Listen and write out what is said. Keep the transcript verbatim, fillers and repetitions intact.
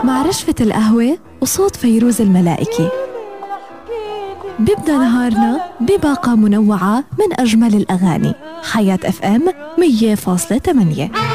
مع رشفة القهوة وصوت فيروز الملائكي بيبدأ نهارنا بباقة منوعة من أجمل الأغاني. حياة اف ام مية فاصلة ثمانية.